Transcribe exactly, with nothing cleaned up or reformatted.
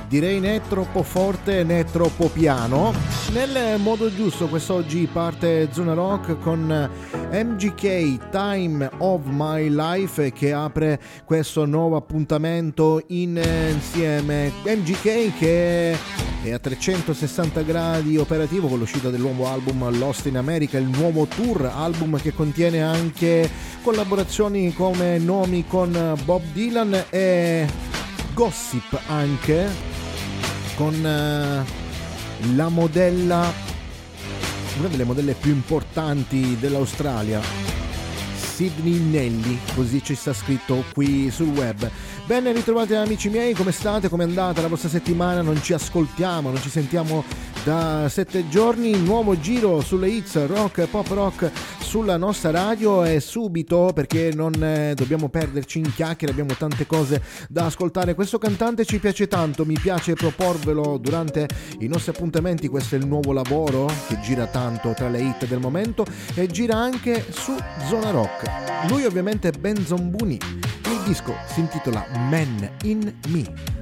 direi né troppo forte né troppo piano. Nel modo giusto quest'oggi parte Zona Rock con M G K, Time of My Life, che apre questo nuovo appuntamento insieme. M G K che è a trecentosessanta gradi operativo con l'uscita del nuovo album Lost in America, il nuovo tour, album che contiene anche collaborazioni come nomi con Bob Dylan e gossip anche con uh, la modella, una delle modelle più importanti dell'Australia, Sydney Nelly, così ci sta scritto qui sul web. Ben ritrovati amici miei, come state? Come è andata la vostra settimana? Non ci ascoltiamo, non ci sentiamo da sette giorni. Nuovo giro sulle hits rock e pop rock sulla nostra radio, e subito, perché non eh, dobbiamo perderci in chiacchiere, abbiamo tante cose da ascoltare. Questo cantante ci piace tanto, mi piace proporvelo durante i nostri appuntamenti. Questo è il nuovo lavoro che gira tanto tra le hit del momento e gira anche su Zona Rock. Lui ovviamente è Ben Zombuni. Il disco si intitola Man in Me.